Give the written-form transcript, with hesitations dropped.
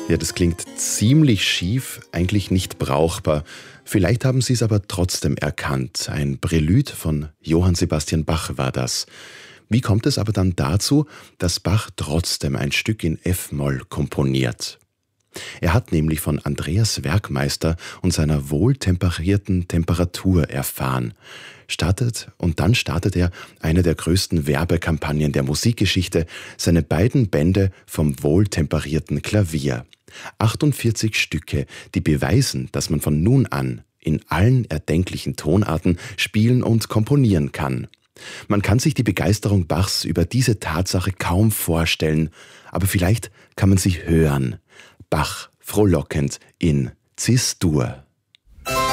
Ja, das klingt ziemlich schief, eigentlich nicht brauchbar. Vielleicht haben Sie es aber trotzdem erkannt. Ein Prälude von Johann Sebastian Bach war das. Wie kommt es aber dann dazu, dass Bach trotzdem ein Stück in F-Moll komponiert? Er hat nämlich von Andreas Werkmeister und seiner wohltemperierten Temperatur erfahren. Dann startet er eine der größten Werbekampagnen der Musikgeschichte, seine beiden Bände vom wohltemperierten Klavier. 48 Stücke, die beweisen, dass man von nun an in allen erdenklichen Tonarten spielen und komponieren kann. Man kann sich die Begeisterung Bachs über diese Tatsache kaum vorstellen, aber vielleicht kann man sie hören. Bach frohlockend in Cis-Dur.